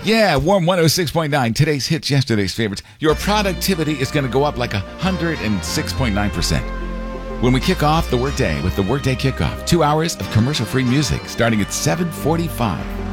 Yeah, Warm 106.9. Today's hits, yesterday's favorites. Your productivity is going to go up like 106.9%. When we kick off the workday with the Workday Kickoff, 2 hours of commercial-free music starting at 7:45.